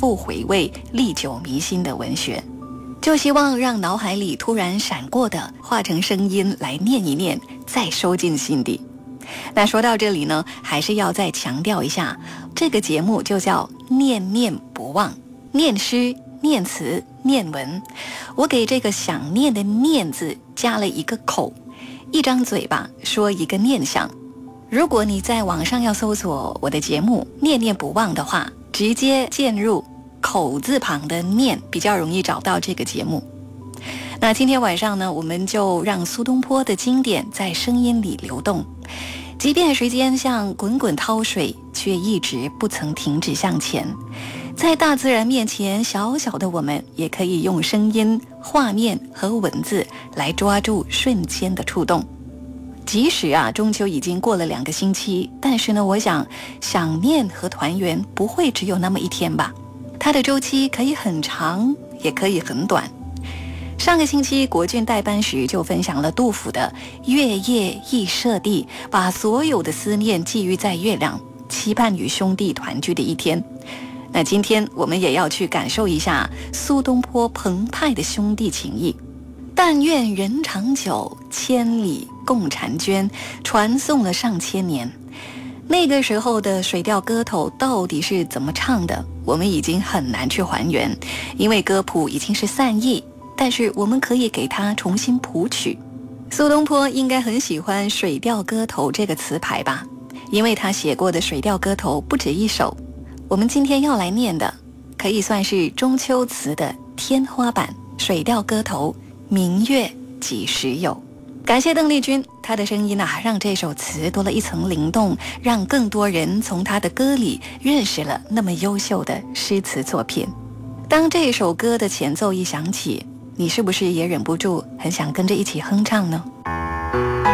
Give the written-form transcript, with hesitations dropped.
复回味、历久弥新的文学。就希望让脑海里突然闪过的化成声音来念一念，再收进心底。那说到这里呢，还是要再强调一下，这个节目就叫念念不忘，念诗、念词、念文。我给这个想念的念字加了一个口，一张嘴巴说一个念想。如果你在网上要搜索我的节目念念不忘的话，直接键入口字旁的念，比较容易找到这个节目。那今天晚上呢，我们就让苏东坡的经典在声音里流动，即便时间像滚滚涛水，却一直不曾停止向前。在大自然面前，小小的我们也可以用声音、画面和文字来抓住瞬间的触动。即使中秋已经过了2个星期，但是呢，我想念和团圆不会只有那么一天吧，它的周期可以很长，也可以很短。上个星期国俊代班时就分享了杜甫的月夜忆舍弟，把所有的思念寄予在月亮，期盼与兄弟团聚的一天。那今天我们也要去感受一下苏东坡澎湃的兄弟情谊。但愿人长久，千里共婵娟，传颂了上千年。那个时候的水调歌头到底是怎么唱的，我们已经很难去还原，因为歌谱已经是散佚，但是我们可以给它重新谱曲。苏东坡应该很喜欢水调歌头这个词牌吧，因为他写过的水调歌头不止一首。我们今天要来念的可以算是中秋词的天花板，水调歌头明月几时有。感谢邓丽君，她的声音让这首词多了一层灵动，让更多人从她的歌里认识了那么优秀的诗词作品。当这首歌的前奏一响起，你是不是也忍不住很想跟着一起哼唱呢？